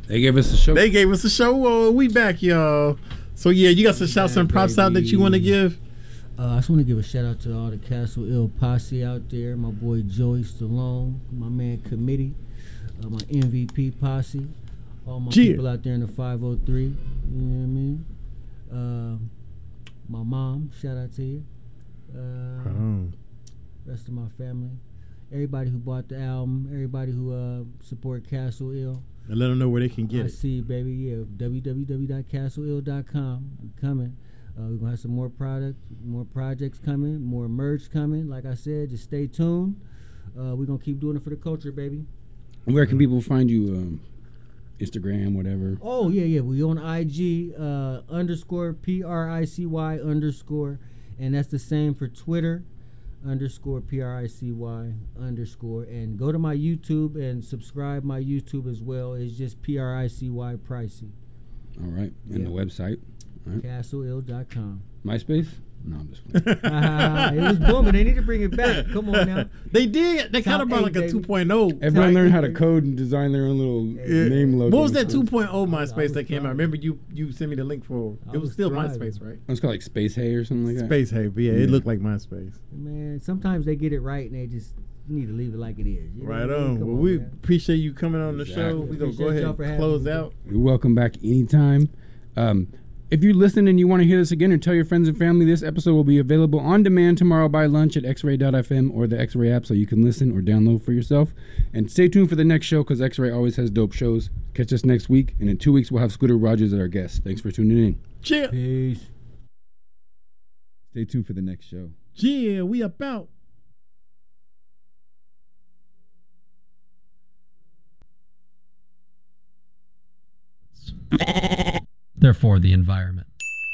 They gave us a show. They gave us a show. We back, y'all. So yeah, you got some shouts and props out that you want to give? I just want to give a shout out to all the Castle Ill posse out there. My boy Joey Stallone, my man Committee, my MVP posse, all my people out there in the 503. You know what I mean? My mom, shout out to you. Rest of my family, everybody who bought the album, everybody who support Castle Ill. And let them know where they can get it. I see, baby. Yeah, www.castleill.com. We're coming. We're going to have some more projects coming, more merch coming. Like I said, just stay tuned. We're going to keep doing it for the culture, baby. Where can people find you? Instagram, whatever. Oh, yeah. We on IG, _PRICY_, and that's the same for Twitter, _PRICY_. And go to my YouTube and subscribe my YouTube as well. It's just PRICY Pricey. All right. And the website? Right. CastleIll.com. MySpace? No, I'm just playing. It was booming. They need to bring it back. Come on now. They did. They kind of brought like a 2.0. Everyone learned how to code and design their own little name logo. What was that 2.0 MySpace that came out? Remember you sent me the link for it. It was still MySpace, right? It's called like Space Hay or something like that. Space Hay, but yeah, it looked like MySpace. Man, sometimes they get it right and they just need to leave it like it is. You right on. Well, we appreciate you coming on the show. We're going to go ahead and close out. You're welcome back anytime. If you listen and you want to hear this again or tell your friends and family, this episode will be available on demand tomorrow by lunch at xray.fm or the X-Ray app so you can listen or download for yourself. And stay tuned for the next show because X-Ray always has dope shows. Catch us next week. And in 2 weeks, we'll have Scooter Rogers as our guest. Thanks for tuning in. Cheers. Peace. Stay tuned for the next show. Yeah, we about. Therefore, the environment.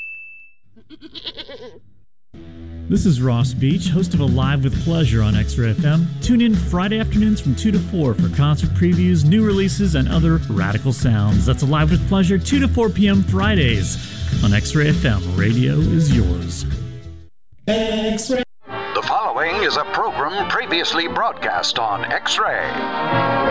This is Ross Beach, host of Alive with Pleasure on X-Ray FM. Tune in Friday afternoons from 2 to 4 for concert previews, new releases, and other radical sounds. That's Alive with Pleasure, 2 to 4 p.m. Fridays on X-Ray FM. Radio is yours. X-Ray. The following is a program previously broadcast on X-Ray.